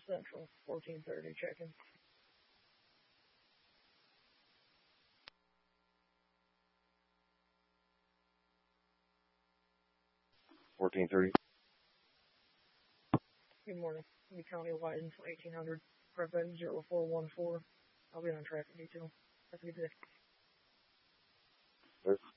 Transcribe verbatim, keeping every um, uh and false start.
Central, fourteen thirty, check-in. fourteen thirty. Good morning. The County of Wyden, eighteen hundred, Prep zero four one four. I'll be on traffic detail. Have a good day. Sir.